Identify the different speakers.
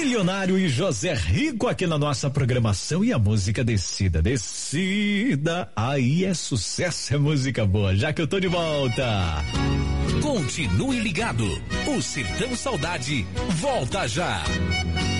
Speaker 1: Milionário e José Rico aqui na nossa programação e a música Descida, aí é sucesso, é música boa, já que eu tô de volta.
Speaker 2: Continue ligado, o Sertão Saudade volta já.